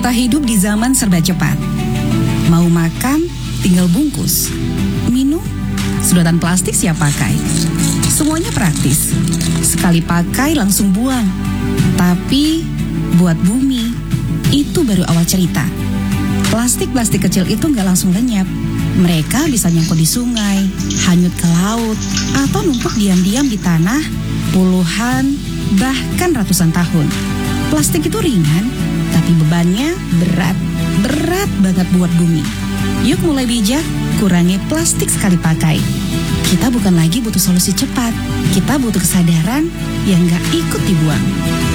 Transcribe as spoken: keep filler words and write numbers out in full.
Kita hidup di zaman serba cepat. Mau makan, tinggal bungkus. Minum, sedotan plastik siap pakai. Semuanya praktis. Sekali pakai langsung buang. Tapi buat bumi, itu baru awal cerita. Plastik-plastik kecil itu nggak langsung lenyap. Mereka bisa nyangkut di sungai, hanyut ke laut, atau numpuk diam-diam di tanah puluhan, bahkan ratusan tahun. Plastik itu ringan, tapi bebannya berat, berat banget buat bumi. Yuk mulai bijak, kurangi plastik sekali pakai. Kita bukan lagi butuh solusi cepat, kita butuh kesadaran yang gak ikut dibuang.